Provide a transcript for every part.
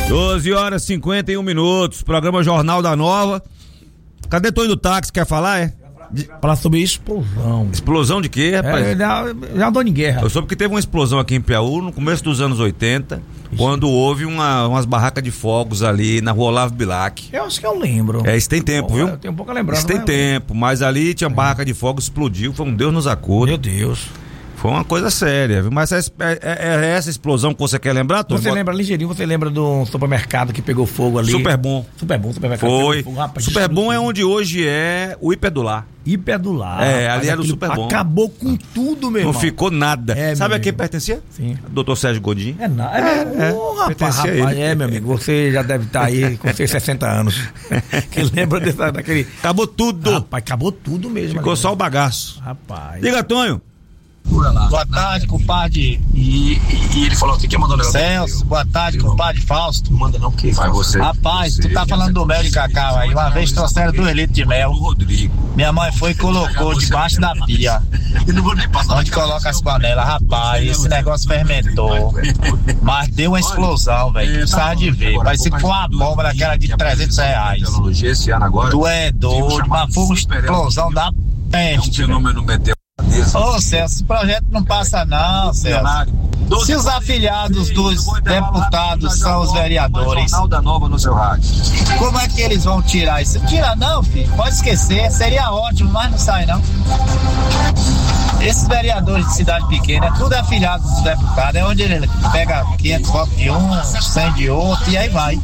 12h51, programa Jornal da Nova. Cadê Tonho do Táxi? Quer falar, Falar sobre explosão. Explosão de quê, rapaz? Já andou em guerra. Eu soube que teve uma explosão aqui em Piauí no começo dos anos 80, quando houve umas barracas de fogos ali na rua Olavo Bilac. Eu acho que eu lembro. Isso tem tempo, viu? Eu tenho um pouco a lembrança. Isso tem tempo, mas ali tinha barraca de fogos, explodiu, foi um Deus nos acuda. Meu Deus. Foi uma coisa séria, viu? Mas é essa explosão que você quer lembrar, Tom? Você lembra ligeirinho, você lembra do supermercado que pegou fogo ali? Superbom, supermercado. Foi. Fogo, rapaz, Superbom é onde hoje é o Hiperdular. Hiperdular. Ali era o Superbom. Acabou com tudo, meu irmão. Não ficou nada. Sabe a quem pertencia? Sim. Doutor Sérgio Godinho. Rapaz, meu amigo, você já deve estar aí com seus 60 anos. Que lembra daquele... Acabou tudo. Rapaz, acabou tudo mesmo. Ficou só o bagaço. Rapaz. Diga, Tonho. Boa tarde, compadre. E ele falou que quer mandar um negócio. Celso, boa tarde, compadre Fausto. Não manda não, que vai você. Rapaz, tu tá falando do mel de cacau aí. Uma vez trouxeram 2 litros de mel. Rodrigo. Minha mãe foi e colocou debaixo da pia. Eu não vou nem passar. Onde coloca as panelas. Rapaz, esse negócio fermentou. Mas deu uma explosão, velho. Precisava de ver. Parecia que foi uma bomba daquela de R$300. Esse ano agora. Tu é doido, mas foi uma explosão da peste. Fenômeno meteu. Ô, Celso, esse projeto não passa não, Celso. Se os afiliados dos deputados são os vereadores, Jornal da Nova no seu rádio. como é que eles vão tirar isso? Tira não, filho, pode esquecer, seria ótimo, mas não sai não. Esses vereadores de cidade pequena, tudo é afiliado dos deputados, é onde ele pega 500 votos de um, 100 de outro e aí vai.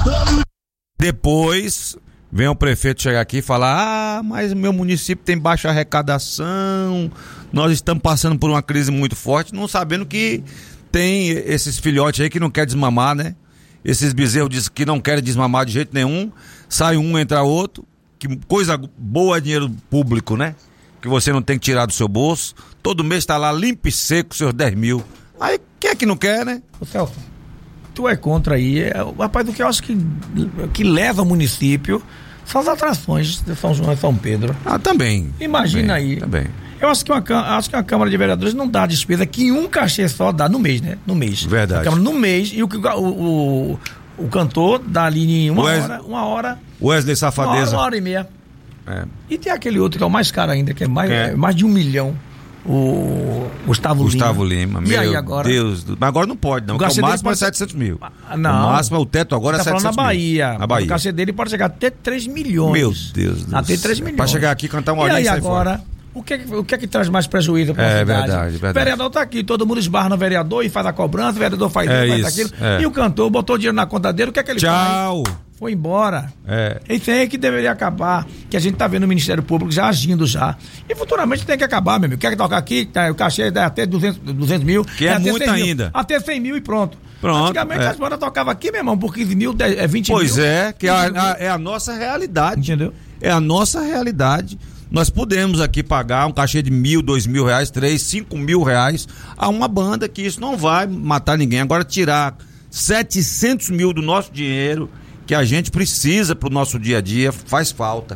Depois vem o prefeito chegar aqui e falar: mas meu município tem baixa arrecadação, nós estamos passando por uma crise muito forte, não sabendo que tem esses filhotes aí que não querem desmamar, né? Esses bezerros que não querem desmamar de jeito nenhum, sai um, entra outro, que coisa boa é dinheiro público, né? Que você não tem que tirar do seu bolso, todo mês tá lá limpo e seco seus 10 mil, aí quem é que não quer, né? Ô Celso, tu é contra aí, rapaz, do que eu acho que leva o município são as atrações de São João e São Pedro. Também. Imagina também, aí. Também. Eu acho que uma Câmara de Vereadores não dá despesa que em um cachê só dá no mês, né? No mês. Verdade. A Câmara no mês, e o cantor dá ali em uma hora. Wesley Safadeza. Uma hora e meia. E tem aquele outro que é o mais caro ainda, que é mais de 1 milhão. O Gustavo Lima. E aí agora? Deus, mas agora não pode, não. O máximo é 700 mil. Não. O máximo é o teto agora é 700 mil. Na Bahia. Na Bahia. O cachê dele pode chegar até 3 milhões. Meu Deus. Até 3 milhões. Pra chegar aqui e cantar uma horinha e e aí sair agora, fora. o que é que traz mais prejuízo para a cidade? Verdade. O vereador tá aqui, todo mundo esbarra no vereador e faz a cobrança, o vereador faz isso, faz aquilo. E o cantor botou dinheiro na conta dele, o que é que ele faz? Tchau. Foi embora. Isso aí é que deveria acabar, que a gente tá vendo o Ministério Público já agindo já. E futuramente tem que acabar, meu amigo. Quer que tocar aqui, o cachê dá até 200 mil. Que é muito ainda. Até 100 mil e pronto. Antigamente as bandas tocavam aqui, meu irmão, por 15 mil, 20 mil. Pois é, que é a nossa realidade. Entendeu? É a nossa realidade. Nós podemos aqui pagar um cachê de 1.000, 2.000 reais, 3, 5 mil reais a uma banda, que isso não vai matar ninguém. Agora tirar 700 mil do nosso dinheiro, que a gente precisa pro nosso dia a dia, faz falta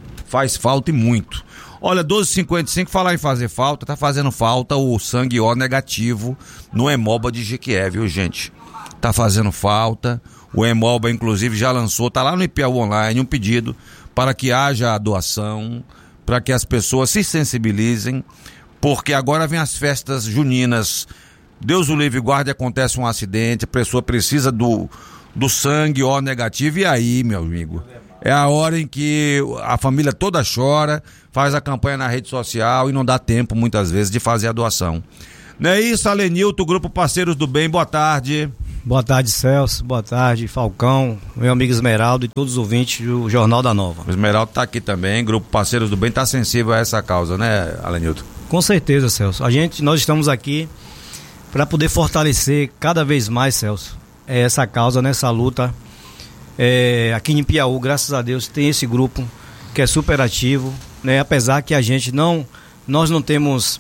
e muito. Olha, 12h55, falar em fazer falta, tá fazendo falta o sangue O negativo no Hemoba de Jequié, viu, gente? Tá fazendo falta, o Hemoba inclusive já lançou, tá lá no IPAU Online, um pedido para que haja a doação, para que as pessoas se sensibilizem, porque agora vem as festas juninas, Deus o livre e guarde, acontece um acidente, a pessoa precisa do sangue O negativo, e aí, meu amigo, é a hora em que a família toda chora, faz a campanha na rede social e não dá tempo, muitas vezes, de fazer a doação. Não é isso, Alenilton, Grupo Parceiros do Bem, boa tarde. Boa tarde, Celso, boa tarde, Falcão, meu amigo Esmeraldo e todos os ouvintes do Jornal da Nova. O Esmeraldo tá aqui também, Grupo Parceiros do Bem tá sensível a essa causa, né, Alenilton? Com certeza, Celso, nós estamos aqui para poder fortalecer cada vez mais, Celso, essa causa, nessa luta. Aqui em Piauí, graças a Deus, tem esse grupo que é super ativo, né? Apesar que nós não temos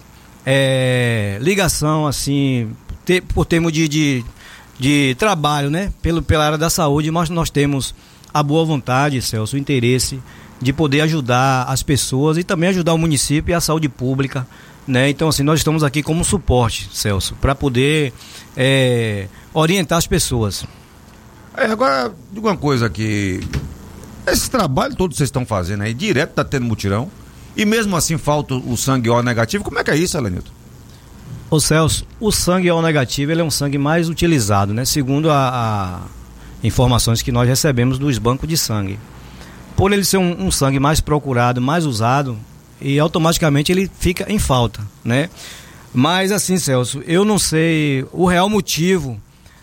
ligação assim por termos de trabalho, né? Pela área da saúde, mas nós temos a boa vontade, Celso, o interesse de poder ajudar as pessoas e também ajudar o município e a saúde pública, né? Então, assim, nós estamos aqui como suporte, Celso, para poder orientar as pessoas. Agora, diga uma coisa aqui. Esse trabalho todo que vocês estão fazendo aí, direto tá tendo mutirão, e mesmo assim falta o sangue O negativo, como é que é isso, Elenilton? Ô Celso, o sangue O negativo, ele é um sangue mais utilizado, né? Segundo a informações que nós recebemos dos bancos de sangue. Por ele ser um sangue mais procurado, mais usado, e automaticamente ele fica em falta, né? Mas assim, Celso, eu não sei o real motivo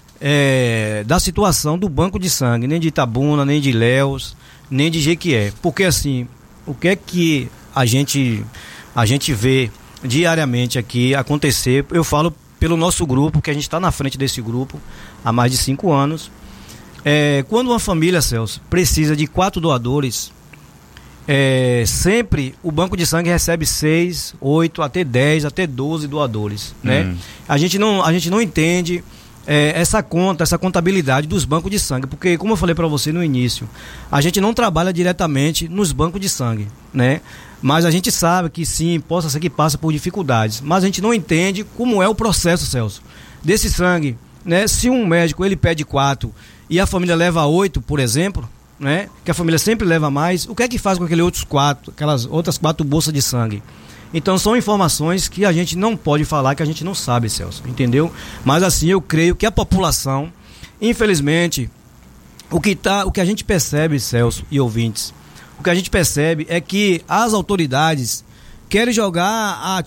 da situação do banco de sangue, nem de Itabuna, nem de Ilhéus, nem de Jequié. Porque assim, o que é que a gente vê diariamente aqui acontecer? Eu falo pelo nosso grupo, que a gente está na frente desse grupo há mais de 5 anos. Quando uma família, Celso, precisa de 4 doadores, sempre o banco de sangue recebe 6, 8, até 10, até 12 doadores, né? A gente não entende essa contabilidade dos bancos de sangue, porque, como eu falei para você no início, a gente não trabalha diretamente nos bancos de sangue, né? Mas a gente sabe que sim, possa ser que passa por dificuldades, mas a gente não entende como é o processo, Celso, desse sangue, né? Se um médico ele pede 4 e a família leva 8, por exemplo, né? Que a família sempre leva mais, o que é que faz com aquelas outras 4 bolsas de sangue? Então são informações que a gente não pode falar, que a gente não sabe, Celso, entendeu? Mas assim, eu creio que a população, infelizmente, o que a gente percebe, Celso e ouvintes, o que a gente percebe é que as autoridades querem jogar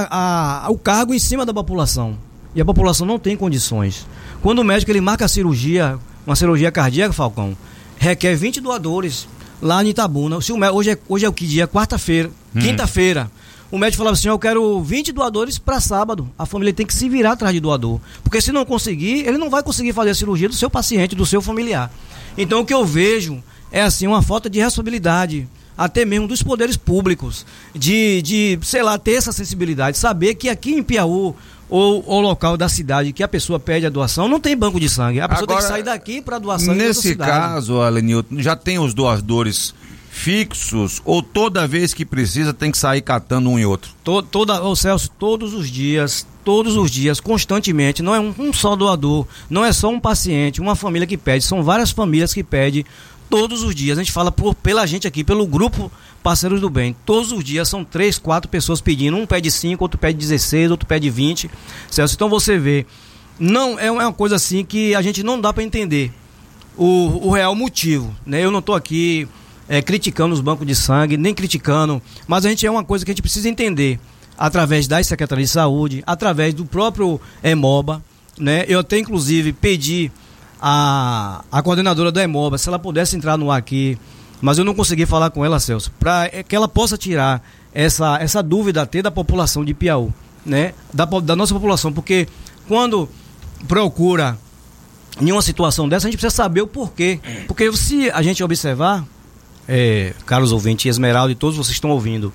o cargo em cima da população, e a população não tem condições. Quando o médico ele marca a cirurgia, uma cirurgia cardíaca, Falcão, requer 20 doadores lá em Itabuna. Hoje é o que dia? Quarta-feira, quinta-feira. O médico falava assim, eu quero 20 doadores para sábado. A família tem que se virar atrás de doador. Porque se não conseguir, ele não vai conseguir fazer a cirurgia do seu paciente, do seu familiar. Então o que eu vejo é assim, uma falta de responsabilidade, até mesmo dos poderes públicos, de ter essa sensibilidade, saber que aqui em Piauí, ou o local da cidade que a pessoa pede a doação, não tem banco de sangue. A pessoa tem que sair daqui para doação. Nesse caso, Elenilton, já tem os doadores fixos, ou toda vez que precisa tem que sair catando um e outro? Celso, todos os dias, constantemente, não é um só doador, não é só um paciente, uma família que pede, são várias famílias que pedem todos os dias. A gente fala pela gente aqui, pelo grupo Parceiros do Bem, todos os dias são 3, 4 pessoas pedindo, um pede 5, outro pede 16, outro pede 20, Celso, então você vê, não é uma coisa assim que a gente não dá para entender o real motivo, né? Eu não estou aqui criticando os bancos de sangue, nem criticando, mas a gente uma coisa que a gente precisa entender, através das Secretarias de Saúde, através do próprio Hemoba, né? Eu até inclusive pedi a coordenadora da Hemoba, se ela pudesse entrar no ar aqui, mas eu não consegui falar com ela, Celso, para que ela possa tirar essa dúvida até da população de Piauí, né? Da nossa população, porque quando procura em uma situação dessa, a gente precisa saber o porquê, porque se a gente observar, caros ouvintes, Esmeralda e todos vocês estão ouvindo,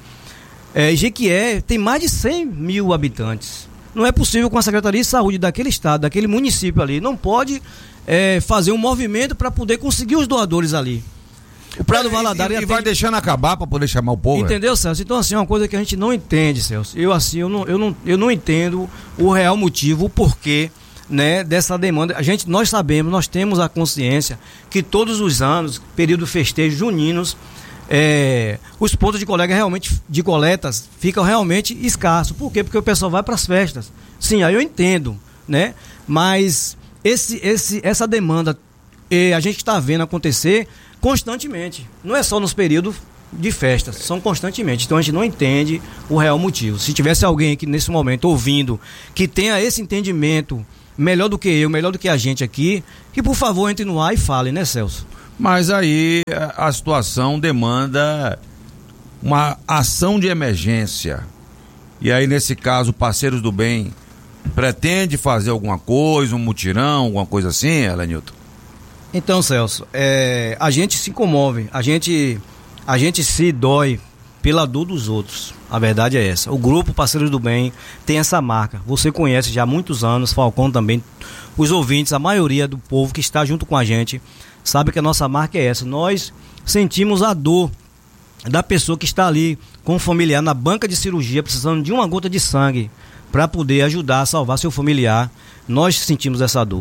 Jequié tem mais de 100 mil habitantes. Não é possível com a Secretaria de Saúde daquele estado, daquele município ali, não pode fazer um movimento para poder conseguir os doadores ali. O Prado Valadares vai deixando acabar para poder chamar o povo. Entendeu, Celso? Então assim, é uma coisa que a gente não entende, Celso. Eu não entendo o real motivo, o porquê, né, dessa demanda. Nós sabemos, nós temos a consciência que todos os anos, período festejo juninos, os pontos de coletas ficam realmente escassos. Por quê? Porque o pessoal vai para as festas. Sim, aí eu entendo, né? Mas essa demanda a gente está vendo acontecer constantemente. Não é só nos períodos de festas, são constantemente. Então a gente não entende o real motivo. Se tivesse alguém aqui nesse momento ouvindo que tenha esse entendimento melhor do que eu, melhor do que a gente aqui, que por favor entre no ar e fale, né, Celso? Mas aí a situação demanda uma ação de emergência. E aí, nesse caso, Parceiros do Bem pretende fazer alguma coisa, um mutirão, alguma coisa assim, Elenilton? Então, Celso, a gente se comove, a gente se dói pela dor dos outros. A verdade é essa. O grupo Parceiros do Bem tem essa marca. Você conhece já há muitos anos, Falcão também, os ouvintes, a maioria do povo que está junto com a gente, sabe que a nossa marca é essa. Nós sentimos a dor da pessoa que está ali com o familiar na banca de cirurgia, precisando de uma gota de sangue para poder ajudar a salvar seu familiar. Nós sentimos essa dor.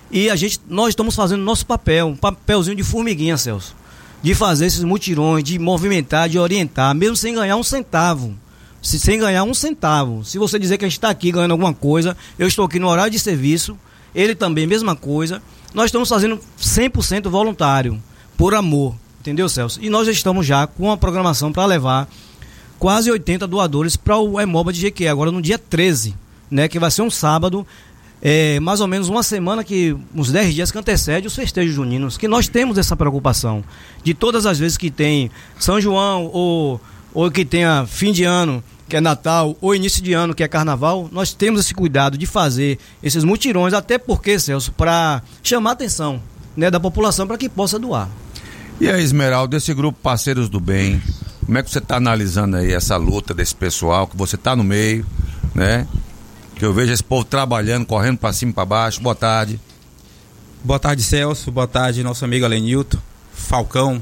E nós estamos fazendo nosso papel, um papelzinho de formiguinha, Celso, de fazer esses mutirões, de movimentar, de orientar, mesmo sem ganhar um centavo. Sem ganhar um centavo. Se você dizer que a gente está aqui ganhando alguma coisa, eu estou aqui no horário de serviço, ele também, mesma coisa. Nós estamos fazendo 100% voluntário, por amor, entendeu, Celso? E nós já estamos já com a programação para levar quase 80 doadores para o Hemoba de Jequié, agora no dia 13, né, que vai ser um sábado, mais ou menos uma semana, uns 10 dias que antecede os festejos juninos, que nós temos essa preocupação de todas as vezes que tem São João ou que tenha fim de ano, que é Natal, ou início de ano, que é Carnaval, nós temos esse cuidado de fazer esses mutirões, até porque, Celso, para chamar a atenção, né, da população para que possa doar. E aí, Esmeralda, desse grupo Parceiros do Bem, como é que você está analisando aí essa luta desse pessoal, que você está no meio, né? Que eu vejo esse povo trabalhando, correndo para cima e para baixo. Boa tarde. Boa tarde, Celso. Boa tarde, nosso amigo Alenilton, Falcão.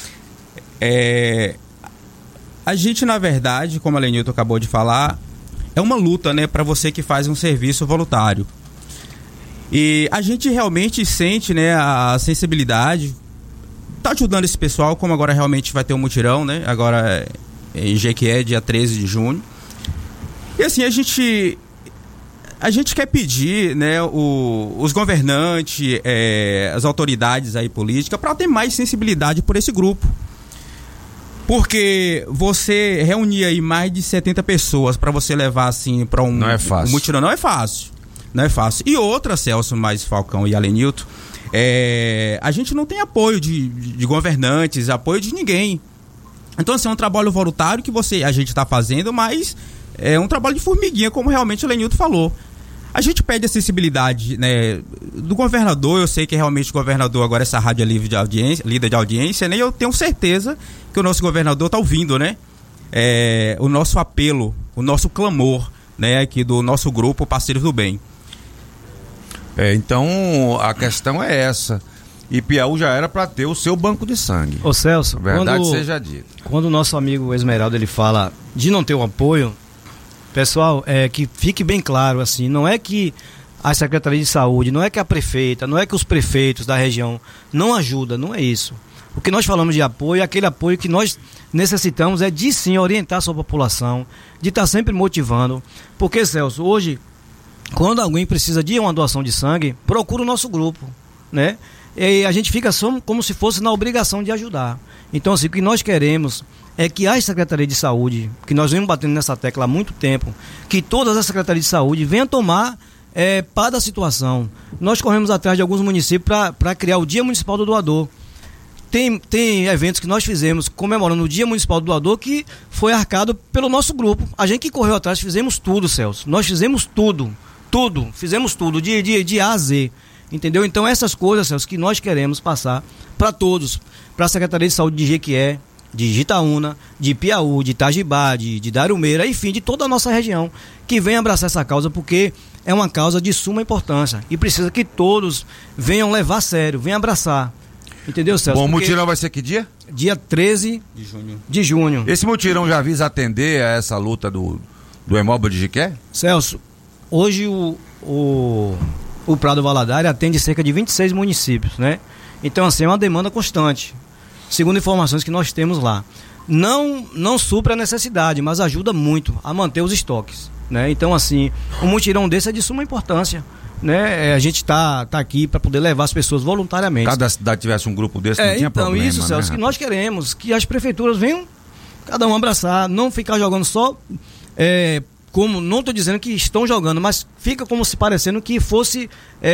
A gente, na verdade, como a Alenilton acabou de falar, é uma luta, né, para você que faz um serviço voluntário. E a gente realmente sente, né, a sensibilidade, tá ajudando esse pessoal, como agora realmente vai ter um mutirão, né, agora em Jequié, dia 13 de junho. E assim, a gente quer pedir, né, os governantes, as autoridades aí políticas, para ter mais sensibilidade por esse grupo. Porque você reunir aí mais de 70 pessoas para você levar assim para não é fácil. Um mutirão, não é fácil. E outra, Celso, mais Falcão e Alenilton, a gente não tem apoio de governantes, apoio de ninguém. Então, assim, é um trabalho voluntário que a gente está fazendo, mas é um trabalho de formiguinha, como realmente o Alenilton falou. A gente pede a sensibilidade, né, do governador. Eu sei que realmente o governador agora, essa rádio é líder de audiência, né, e eu tenho certeza que o nosso governador está ouvindo, né, o nosso apelo, o nosso clamor, né, aqui do nosso grupo Parceiros do Bem. Então a questão é essa. E Piauí já era para ter o seu banco de sangue. Ô Celso, verdade seja dita. Quando o nosso amigo Esmeralda ele fala de não ter o apoio, pessoal, que fique bem claro, assim, não é que a Secretaria de Saúde, não é que a prefeita, não é que os prefeitos da região não ajudam, não é isso. O que nós falamos de apoio, aquele apoio que nós necessitamos é de sim orientar a sua população, de estar sempre motivando, porque, Celso, hoje, quando alguém precisa de uma doação de sangue, procura o nosso grupo, né? E a gente fica só como se fosse na obrigação de ajudar. Então, assim, o que nós queremos é que a Secretaria de Saúde, que nós vemos batendo nessa tecla há muito tempo, que todas as Secretarias de Saúde venham tomar pá da situação. Nós corremos atrás de alguns municípios para criar o Dia Municipal do Doador. Tem eventos que nós fizemos comemorando o Dia Municipal do Doador que foi arcado pelo nosso grupo. A gente que correu atrás, fizemos tudo, Celso. Nós fizemos fizemos tudo, de A a Z. Entendeu? Então essas coisas, Celso, que nós queremos passar para todos, para a Secretaria de Saúde de Jequié, de Itaúna, de Piauí, de Itajibá, de Darumeira, enfim, de toda a nossa região, que venha abraçar essa causa, porque é uma causa de suma importância e precisa que todos venham levar a sério, venham abraçar. Entendeu, Celso? Bom, o mutirão vai ser que dia? Dia 13 de junho. Esse mutirão já visa atender a essa luta do Hemoba de Jequié? Celso, hoje o Prado Valadares atende cerca de 26 municípios, né? Então, assim, é uma demanda constante, segundo informações que nós temos lá. Não supra a necessidade, mas ajuda muito a manter os estoques, né? Então, assim, um mutirão desse é de suma importância, né? A gente tá aqui para poder levar as pessoas voluntariamente. Cada cidade tivesse um grupo desse, não tinha problema. Então, isso, Celso, né? Que nós queremos que as prefeituras venham, cada um abraçar, não ficar jogando só... como, não estou dizendo que estão jogando, mas fica como se parecendo que fosse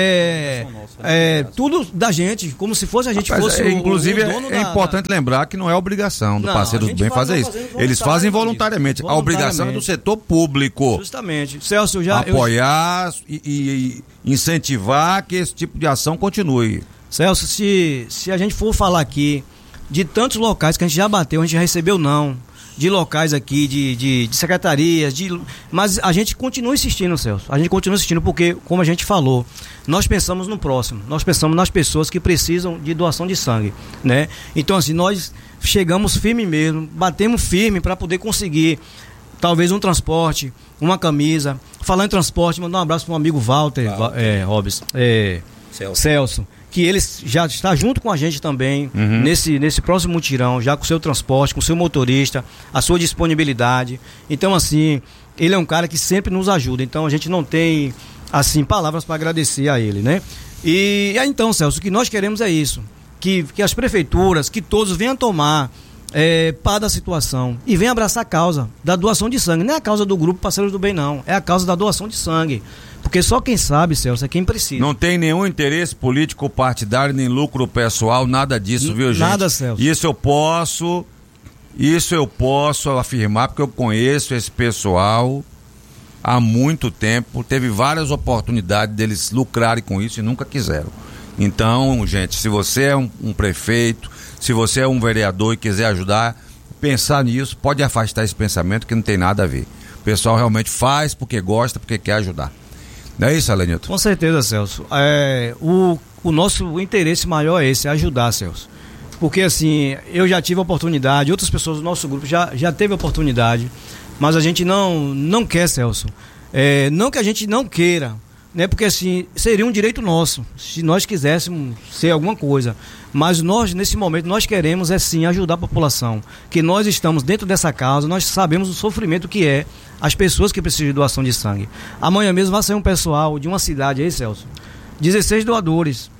tudo da gente, como se fosse a gente. Rapaz, fosse inclusive o dono é importante lembrar que não é obrigação do Parceiros do Bem fazer isso. Eles fazem voluntariamente. A obrigação é do setor público. Justamente. Celso, apoiar e incentivar que esse tipo de ação continue. Celso, se a gente for falar aqui de tantos locais que a gente já bateu, a gente já recebeu não, de locais aqui, de secretarias, mas a gente continua insistindo, Celso. A gente continua insistindo porque, como a gente falou, nós pensamos no próximo, nós pensamos nas pessoas que precisam de doação de sangue, né? Então, assim, nós chegamos firme mesmo, batemos firme para poder conseguir talvez um transporte, uma camisa. Falar em transporte, mandar um abraço para um amigo Walter, Hobbs, Celso, que ele já está junto com a gente também nesse próximo mutirão, já com o seu transporte, com o seu motorista, a sua disponibilidade. Então, assim, ele é um cara que sempre nos ajuda. Então, a gente não tem, assim, palavras para agradecer a ele, né? E então, Celso, o que nós queremos é isso, que as prefeituras, que todos venham tomar par da situação e venham abraçar a causa da doação de sangue. Não é a causa do grupo Parceiros do Bem, não. É a causa da doação de sangue. Porque só quem sabe, Celso, é quem precisa. Não tem nenhum interesse político ou partidário, nem lucro pessoal, nada disso, viu, gente? Nada, Celso. Isso eu posso afirmar, porque eu conheço esse pessoal há muito tempo. Teve várias oportunidades deles lucrarem com isso e nunca quiseram. Então, gente, se você é um prefeito, se você é um vereador e quiser ajudar, pensar nisso, pode afastar esse pensamento que não tem nada a ver. O pessoal realmente faz porque gosta, porque quer ajudar. Não é isso, Alenilton? Com certeza, Celso. O nosso interesse maior é esse, é ajudar, Celso. Porque, assim, eu já tive a oportunidade, outras pessoas do nosso grupo já teve a oportunidade, mas a gente não quer, Celso. Não que a gente não queira, né? Porque, assim, seria um direito nosso, se nós quiséssemos ser alguma coisa. Mas nós, nesse momento, nós queremos, sim, ajudar a população. Que nós estamos dentro dessa causa, nós sabemos o sofrimento que é as pessoas que precisam de doação de sangue. Amanhã mesmo vai sair um pessoal de uma cidade aí, Celso, 16 doadores.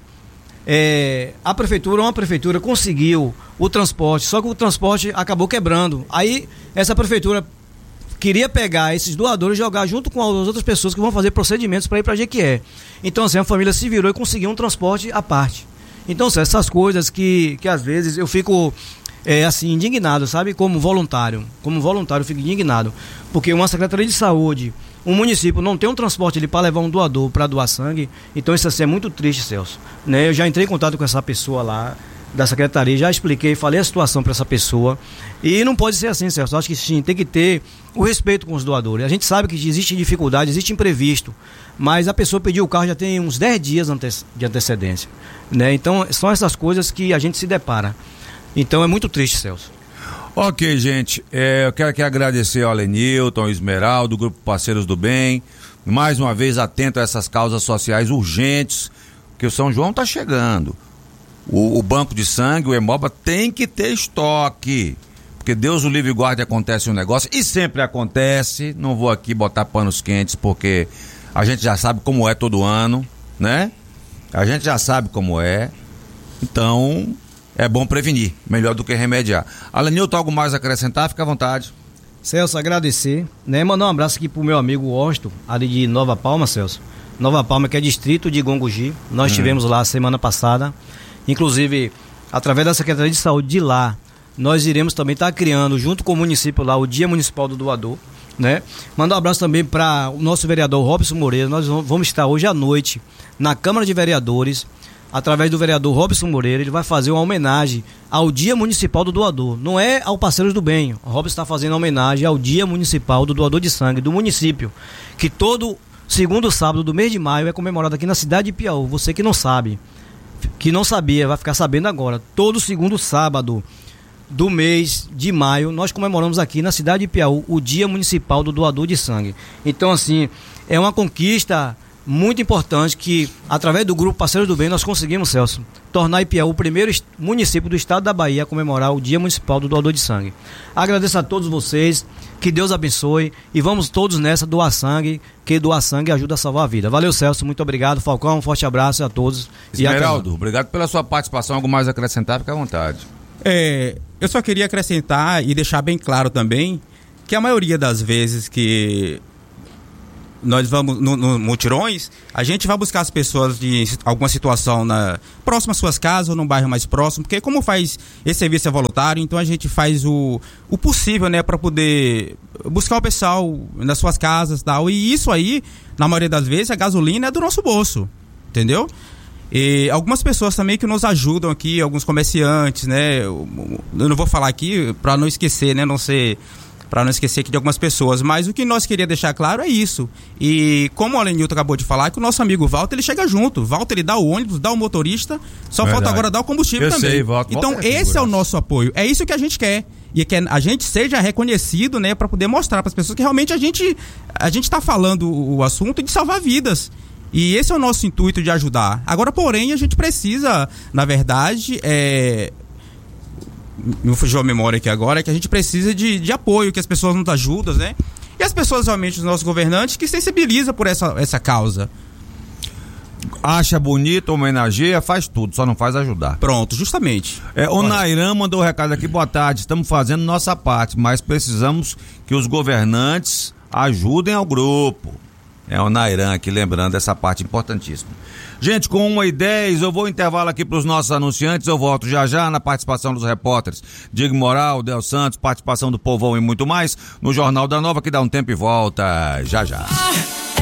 Uma prefeitura conseguiu o transporte, só que o transporte acabou quebrando. Aí essa prefeitura queria pegar esses doadores e jogar junto com as outras pessoas que vão fazer procedimentos para ir para Jequié. Então, assim, a família se virou e conseguiu um transporte à parte. Então, assim, essas coisas que às vezes eu fico assim, indignado, sabe? Como voluntário eu fico indignado, porque uma Secretaria de Saúde, um município não tem um transporte ali para levar um doador para doar sangue. Então isso assim é muito triste, Celso, né? Eu já entrei em contato com essa pessoa lá da secretaria, já expliquei, falei a situação para essa pessoa, e não pode ser assim, Celso. Eu acho que sim, tem que ter o respeito com os doadores. A gente sabe que existe dificuldade, existe imprevisto, mas a pessoa pediu o carro já tem uns 10 dias de antecedência, né? Então são essas coisas que a gente se depara. Então é muito triste, Celso. Ok, gente, eu quero aqui agradecer ao Alenilton, ao Esmeraldo, do Grupo Parceiros do Bem, mais uma vez atento a essas causas sociais urgentes, que o São João está chegando. O banco de sangue, o Hemoba, tem que ter estoque, porque Deus o livre e guarde, acontece um negócio, e sempre acontece. Não vou aqui botar panos quentes, porque a gente já sabe como é todo ano, né? A gente já sabe como é, então é bom prevenir, melhor do que remediar. Alenilton, algo mais a acrescentar? Fica à vontade. Celso, agradecer, né? Mandar um abraço aqui pro meu amigo Osto, ali de Nova Palma, Celso. Nova Palma, que é distrito de Gongogi. Nós estivemos lá semana passada. Inclusive, através da Secretaria de Saúde de lá, nós iremos também estar criando, junto com o município lá, o Dia Municipal do Doador, né? Mandar um abraço também para o nosso vereador Robson Moreira. Nós vamos estar hoje à noite na Câmara de Vereadores, através do vereador Robson Moreira. Ele vai fazer uma homenagem ao Dia Municipal do Doador. Não é ao Parceiros do Bem. O Robson está fazendo homenagem ao Dia Municipal do Doador de Sangue do município, que todo segundo sábado do mês de maio é comemorado aqui na cidade de Piauí. Você que não sabe, que não sabia, vai ficar sabendo agora. Todo segundo sábado do mês de maio nós comemoramos aqui na cidade de Piauí o Dia Municipal do Doador de Sangue. Então, assim, é uma conquista muito importante que, através do Grupo Parceiros do Bem, nós conseguimos, Celso, tornar Ipiaú o primeiro município do estado da Bahia a comemorar o Dia Municipal do Doador de Sangue. Agradeço a todos vocês, que Deus abençoe, e vamos todos nessa doar sangue, que doar sangue ajuda a salvar a vida. Valeu, Celso, muito obrigado. Falcão, um forte abraço a todos. Esmeraldo, obrigado pela sua participação. Algo mais a acrescentar? Fica à vontade. Eu só queria acrescentar e deixar bem claro também que a maioria das vezes que nós vamos no mutirões, a gente vai buscar as pessoas de alguma situação próxima às suas casas ou num bairro mais próximo, porque como faz esse serviço voluntário, então a gente faz o possível, né, para poder buscar o pessoal nas suas casas e tal, e isso aí, na maioria das vezes, a gasolina é do nosso bolso, entendeu? E algumas pessoas também que nos ajudam aqui, alguns comerciantes, né, eu não vou falar aqui para não esquecer, né, para não esquecer aqui de algumas pessoas, mas o que nós queríamos deixar claro é isso. E como o Alenilton acabou de falar, que o nosso amigo Walter, ele chega junto. Walter, ele dá o ônibus, dá o motorista, só falta agora dar o combustível também. Sei, Walter, então esse é o nosso apoio, é isso que a gente quer. E que a gente seja reconhecido, né, para poder mostrar para as pessoas que realmente a gente está falando o assunto de salvar vidas. E esse é o nosso intuito de ajudar. Agora, porém, a gente precisa, na verdade, me fugiu a memória aqui agora, que a gente precisa de apoio, que as pessoas nos ajudam, né? E as pessoas, realmente, os nossos governantes, que sensibilizam por essa causa. Acha bonito, homenageia, faz tudo, só não faz ajudar. Pronto, justamente. O Nairan mandou um recado aqui, boa tarde, estamos fazendo nossa parte, mas precisamos que os governantes ajudem ao grupo. É o Nairan aqui lembrando essa parte importantíssima. Gente, com 1h10, eu vou intervalo aqui para os nossos anunciantes, eu volto já na participação dos repórteres Diego Moral, Del Santos, participação do Povão e muito mais no Jornal da Nova, que dá um tempo e volta já.